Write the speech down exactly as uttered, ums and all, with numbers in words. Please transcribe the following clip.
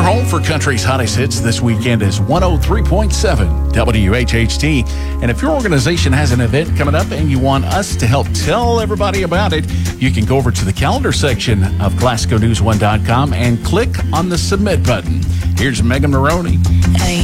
Your home for country's hottest hits this weekend is one oh three point seven W H H T. And if your organization has an event coming up and you want us to help tell everybody about it, you can go over to the calendar section of Glasgow News one dot com and click on the submit button. Here's Megan Maroney.